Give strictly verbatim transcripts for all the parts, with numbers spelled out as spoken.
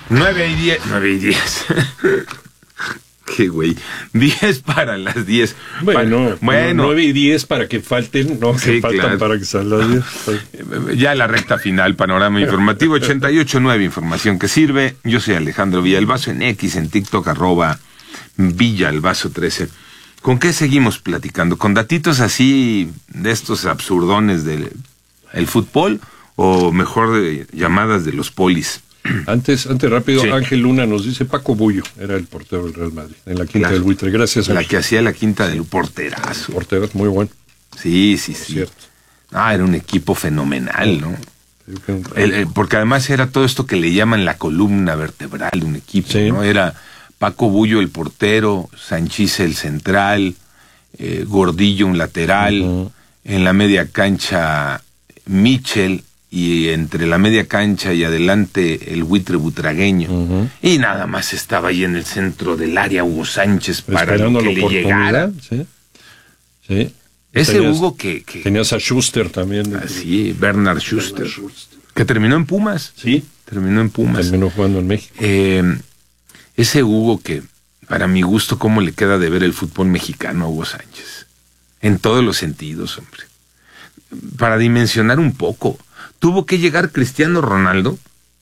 Nueve y diez. Nueve y diez. Qué güey. Diez para las diez. Bueno, para, bueno. Nueve y diez para que falten, no, sí, que faltan claro. para que sean las diez. Ya la recta final, panorama informativo ochenta y ocho nueve, información que sirve. Yo soy Alejandro Villalbazo en X, en TikTok, arroba Villalbazo trece. ¿Con qué seguimos platicando? ¿Con datitos así de estos absurdones del el fútbol o mejor de llamadas de los polis? Antes, antes rápido, Sí. Ángel Luna nos dice, Paco Bullo era el portero del Real Madrid, en la quinta Claro. del buitre. Gracias, La Ángel. que hacía la quinta del porterazo. Portero, muy bueno. Sí, sí, sí. Cierto. Ah, era un equipo fenomenal, ¿no? Creo que un- El, el- porque además era todo esto que le llaman la columna vertebral de un equipo, Sí. ¿no? Era Paco Bullo el portero, Sanchís el central, eh, Gordillo un lateral, Uh-huh. en la media cancha Michel, y entre la media cancha y adelante el buitre butragueño. Uh-huh. Y nada más estaba ahí en el centro del área Hugo Sánchez para lo Esperando que la le oportunidad. llegara. Sí. Sí. Ese Tenías- Hugo que... que Tenías a Schuster también. así, Bernard Schuster, que terminó en Pumas. Sí, Terminó en Pumas. terminó jugando en México. Eh, ese Hugo que, para mi gusto, cómo le queda de ver el fútbol mexicano a Hugo Sánchez. En todos los sentidos, hombre. Para dimensionar un poco, tuvo que llegar Cristiano Ronaldo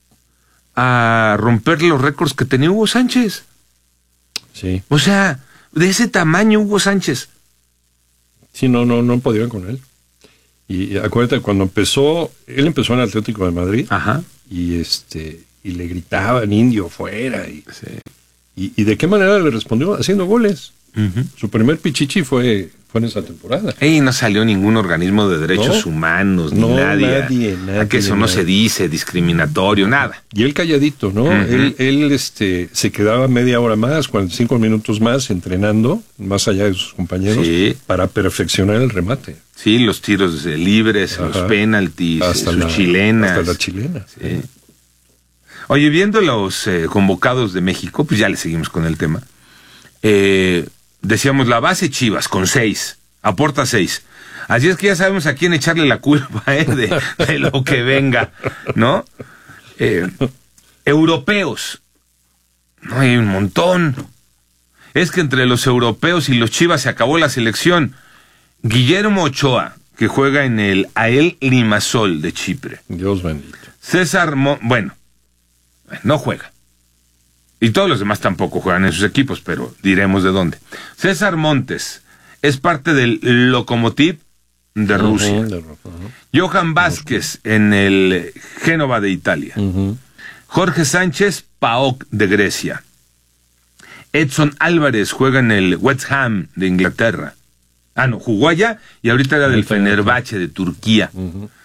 a romper los récords que tenía Hugo Sánchez. Sí. O sea, de ese tamaño Hugo Sánchez. Sí, no, no, no podían con él. Y acuérdate, cuando empezó, él empezó en Atlético de Madrid Ajá. y este y le gritaban indio fuera. Y, Sí. y, y de qué manera le respondió? Haciendo goles. Uh-huh. Su primer pichichi fue, fue en esa temporada. Y no salió ningún organismo de derechos No. humanos, ni No, nadie. nadie, a- nadie, a que eso no nadie. se dice, discriminatorio, nada. Y él calladito, ¿no? Ujú. Él, él este, se quedaba media hora más, cuarenta y cinco minutos más entrenando, más allá de sus compañeros, Sí. para perfeccionar el remate. Sí, los tiros eh, libres, Ajá. los penaltis, Hasta sus la, chilenas. Hasta la chilena. Sí. Oye, viendo los eh, convocados de México, pues ya le seguimos con el tema. Eh, decíamos la base Chivas con seis, aporta seis. Así es que ya sabemos a quién echarle la culpa eh, de, de lo que venga, ¿no? Eh, europeos, no hay un montón. Es que entre los europeos y los Chivas se acabó la selección. Guillermo Ochoa, que juega en el A E L Limassol de Chipre. Dios bendito. César, Mo- bueno, no juega. Y todos los demás tampoco juegan en sus equipos, pero diremos de dónde. César Montes es parte del Lokomotiv de Rusia. Ujú, de Ru- ujú, Johan Vázquez en el Génova de Italia. ujú. Jorge Sánchez, PAOK de Grecia. Edson Álvarez juega en el West Ham de Inglaterra. Ah, no, jugó allá y ahorita era del Ahorita, Fenerbahce de Turquía. Ujú.